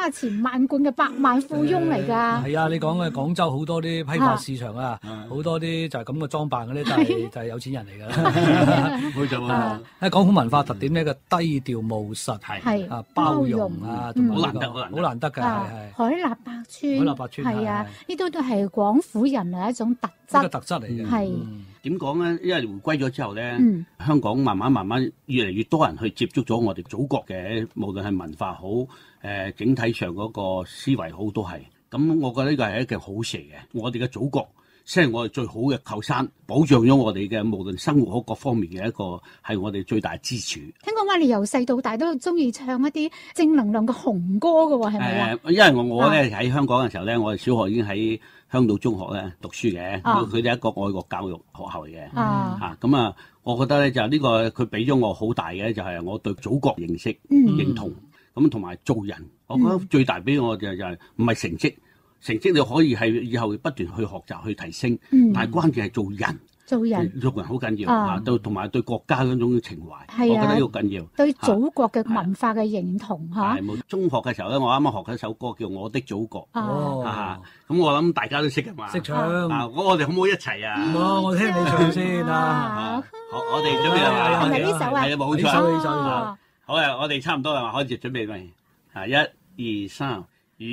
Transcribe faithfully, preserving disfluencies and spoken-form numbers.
家錢萬貫嘅百萬富翁嚟㗎。 係啊，你講嘅廣州好多啲批發市場啊，好多啲就係咁嘅裝扮嗰啲，就係就係有錢人嚟㗎啦。 冇錯啊！ 喺廣府文化特點呢個低調務實係啊，包容啊，同埋好難得，好難好難得㗎，係係。 海納百川， 海納百川係啊，呢都都係廣府人嘅一種特質， 一個特質嚟嘅。 係點講咧？因為回歸咗之後咧， 嗯香港慢慢慢慢越嚟越多人去接觸咗我哋祖國嘅，無論係文化好，誒、呃、整體上嗰個思維好都係。咁我覺得呢個係一件好事嚟嘅。我哋嘅祖國先係我哋最好嘅靠山，保障咗我哋嘅無論生活好各方面嘅一個係我哋最大支柱。 聽講話你由細到大都中意唱一啲正能量嘅紅歌嘅喎，係咪啊？ 誒，因為我我咧喺香港嘅時候咧，我哋小學已經喺香島中學咧讀書嘅，佢哋、啊、一個愛國教育學校嚟嘅。啊，咁啊，我覺得咧就呢、呢個佢俾咗我好大嘅就係我對祖國認識、嗯、認同，咁同埋做人，我覺得最大俾我就就係唔係成績。成績你可以係以後不斷去學習去提升，嗯、但係關鍵係做人， 做人做人好緊要啊！對，同埋對國家嗰種情懷，啊、我覺得呢個緊要。 對祖國嘅文化嘅認同嚇。 係冇、啊、中學嘅時候咧，我啱啱學緊一首歌叫《我的祖國》 哦， 咁、啊、我諗大家都識㗎嘛。識唱啊！我我哋可唔可以一齊啊？ 我我聽你唱先啊！ 好，我哋準備啦， 係咪呢首啊？ 係啊，冇錯。 呢首呢首。 好啊，我哋差唔多啦，開始準備未？啊，一、二、三。